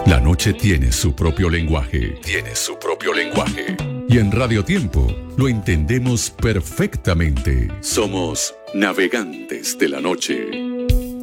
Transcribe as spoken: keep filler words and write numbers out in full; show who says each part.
Speaker 1: La noche tiene su propio lenguaje, tiene su propio lenguaje. Y en Radio Tiempo lo entendemos perfectamente. Somos navegantes de la noche.